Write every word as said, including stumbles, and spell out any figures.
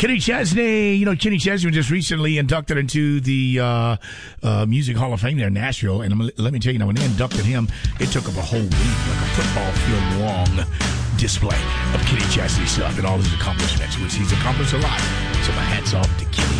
Kenny Chesney, you know, Kenny Chesney was just recently inducted into the uh, uh, Music Hall of Fame there in Nashville. And I'm, let me tell you, now, when they inducted him, it took up a whole week, like a football field long display of Kenny Chesney stuff and all his accomplishments, which he's accomplished a lot. So my hat's off to Kenny.